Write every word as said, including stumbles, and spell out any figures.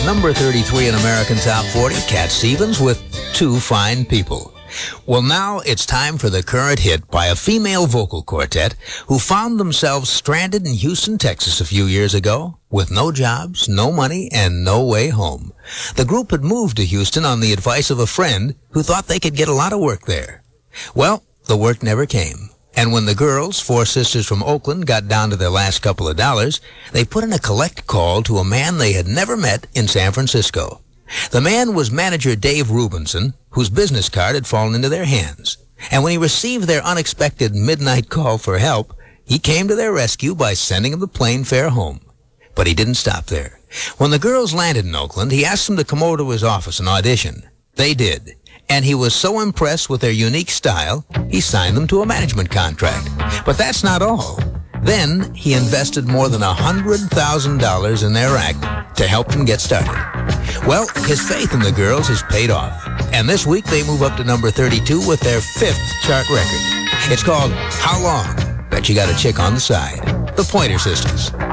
number thirty-three in American Top forty, Cat Stevens with Two Fine People. Well, now it's time for the current hit by a female vocal quartet who found themselves stranded in Houston, Texas a few years ago with no jobs, no money, and no way home. The group had moved to Houston on the advice of a friend who thought they could get a lot of work there. Well, the work never came. And when the girls, four sisters from Oakland, got down to their last couple of dollars, they put in a collect call to a man they had never met in San Francisco. The man was manager Dave Rubinson, whose business card had fallen into their hands. And when he received their unexpected midnight call for help, he came to their rescue by sending them the plane fare home. But he didn't stop there. When the girls landed in Oakland, he asked them to come over to his office and audition. They did. And he was so impressed with their unique style, he signed them to a management contract. But that's not all. Then he invested more than one hundred thousand dollars in their act to help them get started. Well, his faith in the girls has paid off. And this week they move up to number thirty-two with their fifth chart record. It's called How Long? Bet you got a chick on the side. The Pointer Sisters.